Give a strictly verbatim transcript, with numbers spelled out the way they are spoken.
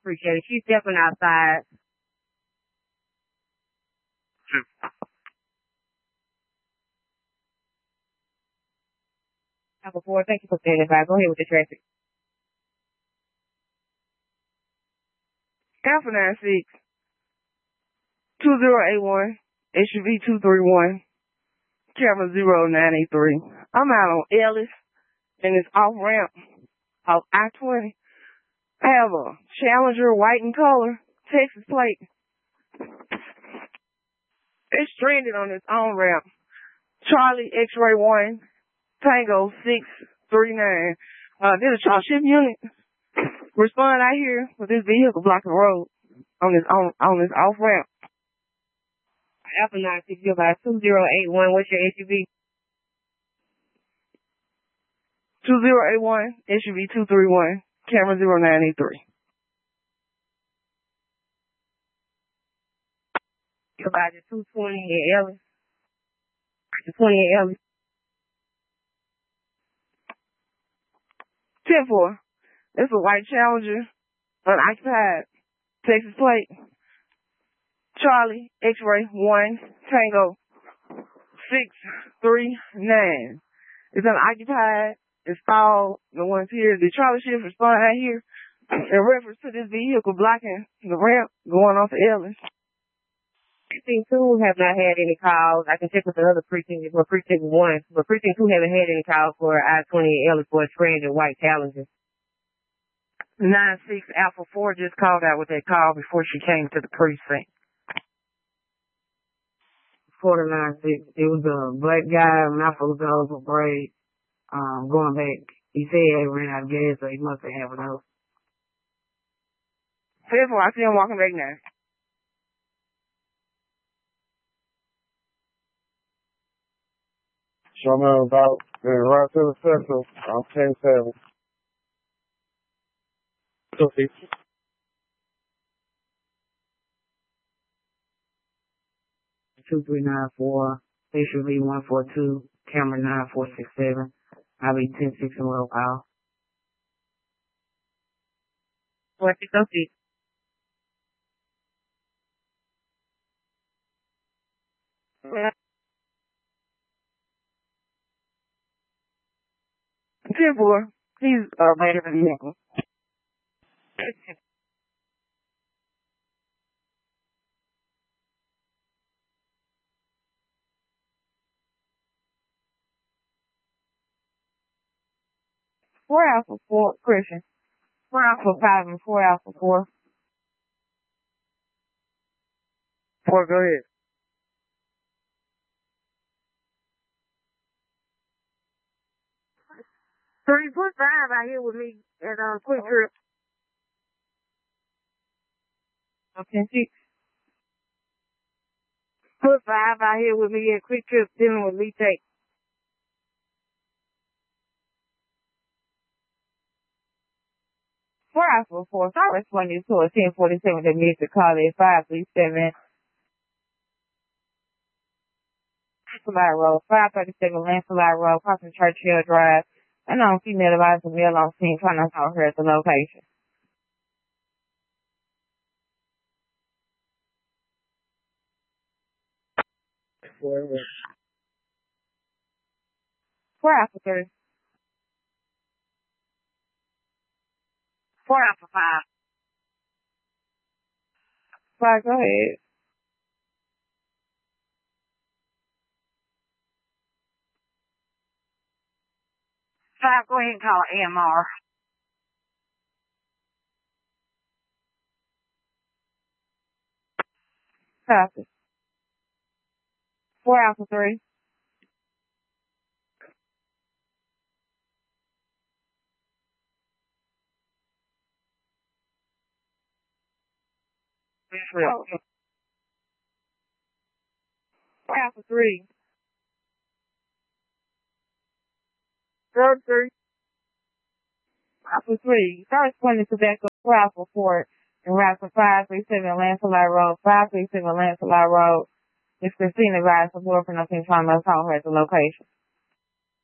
appreciate it. She's stepping outside. Alpha four, thank you for standing by. Go ahead with the traffic. Alpha nine six, two zero eight one, S U V two three one, camera zero nine eight three. I'm out on Ellis, and it's off ramp off I twenty. I have a Challenger white in color, Texas plate. It's stranded on its own ramp. Charlie X-ray one, Tango six three nine. Uh, this is a ship unit. Respond out here with this vehicle blocking the road on this on on this off ramp. Alpha nine six zero by two zero eight one. What's your S U V? Two zero eight one S U V two three one. Camera zero nine eight three. About the two twenty in Ellis. The twenty in Ellis. Ten four. It's a white Challenger, unoccupied, Texas plate. Charlie X-ray one, Tango six three nine. It's unoccupied. It's all the ones here. The Charlie shift respond out here in reference to this vehicle blocking the ramp going off the Ellis. Precinct two have not had any calls. I can check with the other precinct, for precinct one, but precinct two haven't had any calls for I twenty Ellis for a stranded white Challenger. Nine six Alpha four just called out with that call before she came to the precinct. Quarter nine six. It was a black guy, mouth full of over braid. Um, going back, he said he ran out of gas, so he must have had enough. Ten four, I see him walking back now. So I'm about uh, right to the circle. I'm ten seven. Okay. Two three nine four, S U V one four two, camera nine four six seven. I'll be ten six and well out. Four six oh six. Ten four, he's uh later than vehicle. Four Alpha four, Christian. Four Alpha five and four Alpha four. Four, go ahead. Three put five out here with me at uh, Quick Trip. Okay, six. Put five out here with me at Quick Trip dealing with Lee Tate. Four Alpha four, so I responded to a ten forty-seven that missed the call at five three seven. Lancelot Road, five thirty-seven Lancelot Road, crossing Churchill Drive. I know female advisor male on scene trying to call her at the location. Four, Four Alpha three. Four Alpha five. Five, go ahead. Five, go ahead and call A M R. Copy. Four Alpha three. Oh. Four Alpha three. Road three. Alpha three. Start responding to that four Alpha four and route to five three seven Lancelot Road, five three seven Lancelot Road. It's Christina Rice, support for nothing trying to call her at the location.